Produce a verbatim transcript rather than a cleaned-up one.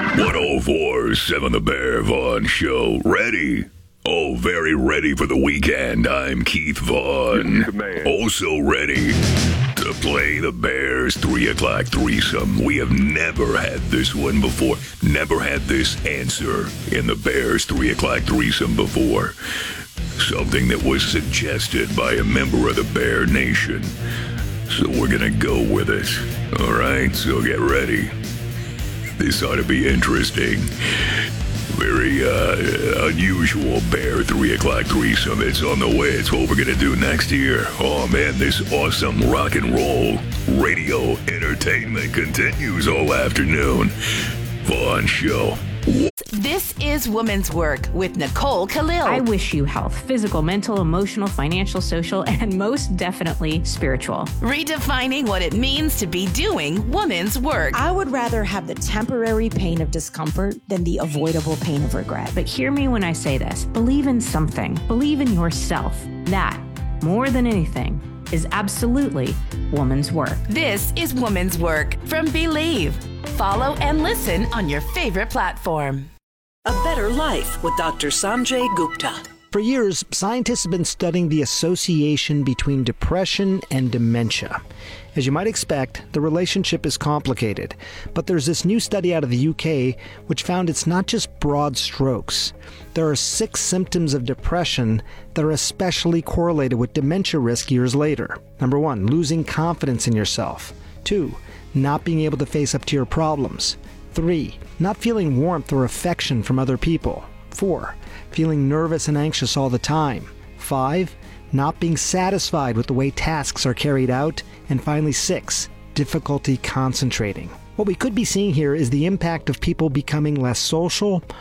one oh four point seven The Bear Vaughn Show. Ready? Oh, very ready for the weekend. I'm Keith Vaughn. Also ready to play the Bears three o'clock threesome. We have never had this one before. Never had this answer in the Bears three o'clock threesome before. Something that was suggested by a member of the Bear Nation. So we're going to go with it. All right, so get ready. This ought to be interesting. Very uh, unusual Bear three o'clock threesome. It's on the way. It's what we're going to do next year. Oh, man, this awesome rock and roll radio entertainment continues all afternoon. Vaughn Show. This is Woman's Work with Nicole Khalil. I wish you health, physical, mental, emotional, financial, social, and most definitely spiritual. Redefining what it means to be doing woman's work. I would rather have the temporary pain of discomfort than the avoidable pain of regret. But hear me when I say this. Believe in something. Believe in yourself. That, more than anything, is absolutely woman's work. This is Woman's Work from Believe. Follow and listen on your favorite platform. A Better Life with Doctor Sanjay Gupta. For years, scientists have been studying the association between depression and dementia. As you might expect, the relationship is complicated, but there's this new study out of the U K which found it's not just broad strokes. There are six symptoms of depression that are especially correlated with dementia risk years later. Number one, losing confidence in yourself. Two, not being able to face up to your problems. Three, not feeling warmth or affection from other people. Four, feeling nervous and anxious all the time. Five, not being satisfied with the way tasks are carried out. And finally, six, difficulty concentrating. What we could be seeing here is the impact of people becoming less social